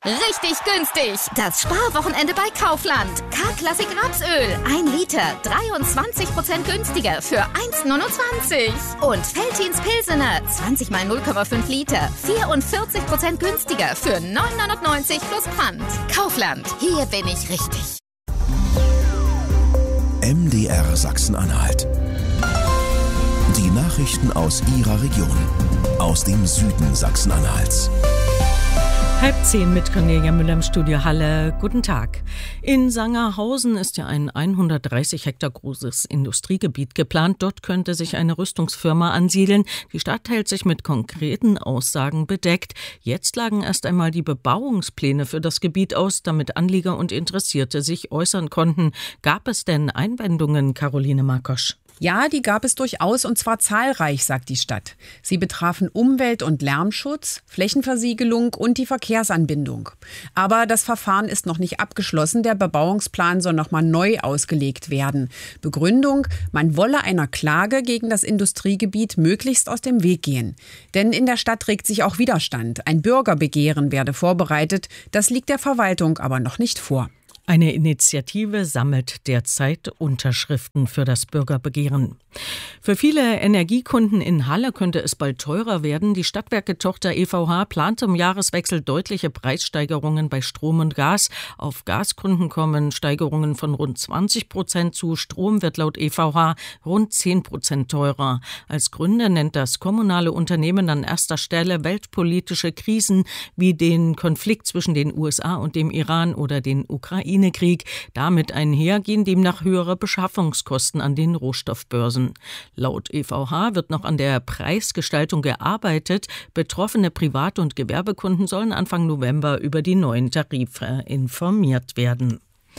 Richtig günstig. Das Sparwochenende bei Kaufland. K-Klassik Rapsöl. 1 Liter. 23% günstiger für 1,29. Und Veltins Pilsener. 20 mal 0,5 Liter. 44% günstiger für 9,99 plus Pfand. Kaufland. Hier bin ich richtig. MDR Sachsen-Anhalt. Die Nachrichten aus Ihrer Region. Aus dem Süden Sachsen-Anhalts. 9:30 mit Cornelia Müller im Studio Halle. Guten Tag. In Sangerhausen ist ja ein 130 Hektar großes Industriegebiet geplant. Dort könnte sich eine Rüstungsfirma ansiedeln. Die Stadt hält sich mit konkreten Aussagen bedeckt. Jetzt lagen erst einmal die Bebauungspläne für das Gebiet aus, damit Anlieger und Interessierte sich äußern konnten. Gab es denn Einwendungen, Caroline Markosch? Ja, die gab es durchaus, und zwar zahlreich, sagt die Stadt. Sie betrafen Umwelt- und Lärmschutz, Flächenversiegelung und die Verkehrsanbindung. Aber das Verfahren ist noch nicht abgeschlossen. Der Bebauungsplan soll nochmal neu ausgelegt werden. Begründung: Man wolle einer Klage gegen das Industriegebiet möglichst aus dem Weg gehen. Denn in der Stadt regt sich auch Widerstand. Ein Bürgerbegehren werde vorbereitet. Das liegt der Verwaltung aber noch nicht vor. Eine Initiative sammelt derzeit Unterschriften für das Bürgerbegehren. Für viele Energiekunden in Halle könnte es bald teurer werden. Die Stadtwerke-Tochter EVH plant zum Jahreswechsel deutliche Preissteigerungen bei Strom und Gas. Auf Gaskunden kommen Steigerungen von rund 20% zu. Strom wird laut EVH rund 10% teurer. Als Gründe nennt das kommunale Unternehmen an erster Stelle weltpolitische Krisen wie den Konflikt zwischen den USA und dem Iran oder den Ukraine-Krieg. Damit einhergehen demnach höhere Beschaffungskosten an den Rohstoffbörsen. Laut EVH wird noch an der Preisgestaltung gearbeitet. Betroffene Privat- und Gewerbekunden sollen Anfang November über die neuen Tarife informiert werden.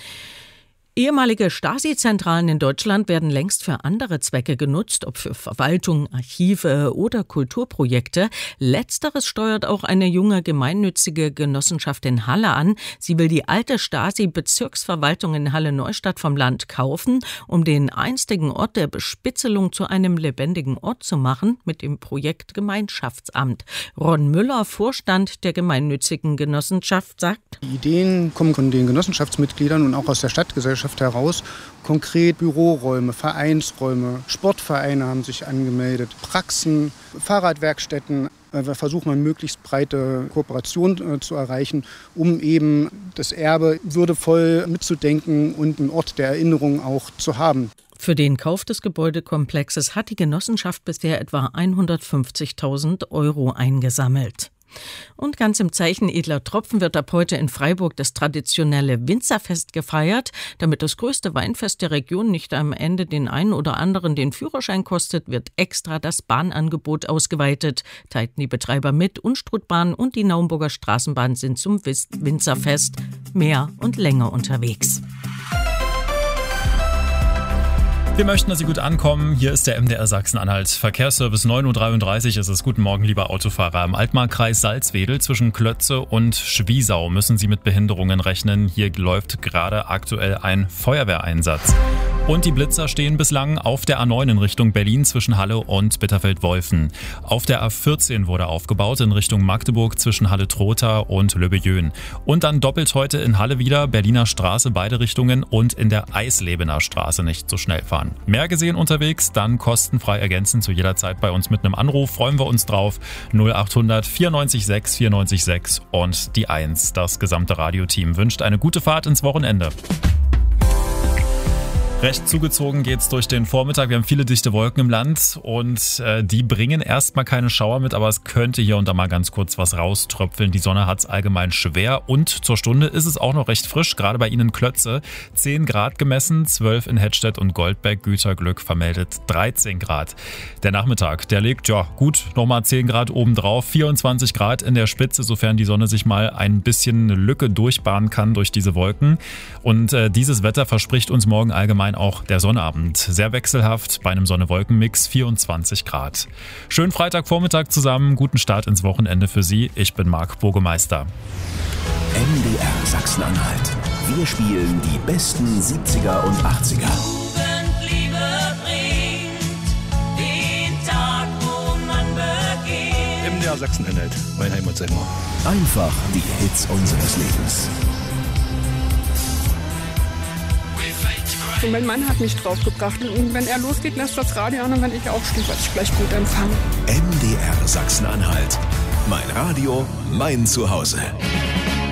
Ehemalige Stasi-Zentralen in Deutschland werden längst für andere Zwecke genutzt, ob für Verwaltung, Archive oder Kulturprojekte. Letzteres steuert auch eine junge gemeinnützige Genossenschaft in Halle an. Sie will die alte Stasi-Bezirksverwaltung in Halle-Neustadt vom Land kaufen, um den einstigen Ort der Bespitzelung zu einem lebendigen Ort zu machen, mit dem Projekt Gemeinschaftsamt. Ron Müller, Vorstand der gemeinnützigen Genossenschaft, sagt: Die Ideen kommen von den Genossenschaftsmitgliedern und auch aus der Stadtgesellschaft heraus. Konkret Büroräume, Vereinsräume, Sportvereine haben sich angemeldet, Praxen, Fahrradwerkstätten. Wir versuchen mal möglichst breite Kooperation zu erreichen, um eben das Erbe würdevoll mitzudenken und einen Ort der Erinnerung auch zu haben. Für den Kauf des Gebäudekomplexes hat die Genossenschaft bisher etwa 150.000 € eingesammelt. Und ganz im Zeichen edler Tropfen wird ab heute in Freiburg das traditionelle Winzerfest gefeiert. Damit das größte Weinfest der Region nicht am Ende den einen oder anderen den Führerschein kostet, wird extra das Bahnangebot ausgeweitet. Teilten die Betreiber mit. Unstrutbahn und die Naumburger Straßenbahn sind zum Winzerfest mehr und länger unterwegs. Wir möchten, dass Sie gut ankommen. Hier ist der MDR Sachsen-Anhalt. Verkehrsservice 9:33 Uhr ist es. Guten Morgen, liebe Autofahrer. Im Altmarkkreis Salzwedel zwischen Klötze und Schwiesau müssen Sie mit Behinderungen rechnen. Hier läuft gerade aktuell ein Feuerwehreinsatz. Und die Blitzer stehen bislang auf der A9 in Richtung Berlin zwischen Halle und Bitterfeld-Wolfen. Auf der A14 wurde aufgebaut in Richtung Magdeburg zwischen Halle-Trotha und Löbejön. Und dann doppelt heute in Halle wieder, Berliner Straße beide Richtungen und in der Eislebener Straße nicht so schnell fahren. Mehr gesehen unterwegs, dann kostenfrei ergänzen zu jeder Zeit bei uns mit einem Anruf. Freuen wir uns drauf. 0800 94 6 94 6 und die 1. Das gesamte Radioteam wünscht eine gute Fahrt ins Wochenende. Recht zugezogen geht's durch den Vormittag. Wir haben viele dichte Wolken im Land und die bringen erstmal keine Schauer mit, aber es könnte hier und da mal ganz kurz was rauströpfeln. Die Sonne hat's allgemein schwer und zur Stunde ist es auch noch recht frisch, gerade bei Ihnen Klötze. 10 Grad gemessen, 12 in Hettstedt und Goldbeck, Güterglück vermeldet 13 Grad. Der Nachmittag, der liegt ja gut, nochmal 10 Grad obendrauf, 24 Grad in der Spitze, sofern die Sonne sich mal ein bisschen eine Lücke durchbahnen kann durch diese Wolken. Und dieses Wetter verspricht uns morgen allgemein auch der Sonnabend. Sehr wechselhaft, bei einem Sonne-Wolken-Mix 24 Grad. Schönen Freitagvormittag zusammen, guten Start ins Wochenende für Sie. Ich bin Marc Burgemeister. MDR Sachsen-Anhalt. Wir spielen die besten 70er und 80er. Jugendliebe bringt den Tag, wo man beginnt. MDR Sachsen-Anhalt, mein Heimatsender. Einfach die Hits unseres Lebens. Und mein Mann hat mich draufgebracht. Und wenn er losgeht, lässt das Radio an und wenn ich aufstehe, werde ich gleich gut empfangen. MDR Sachsen-Anhalt. Mein Radio, mein Zuhause.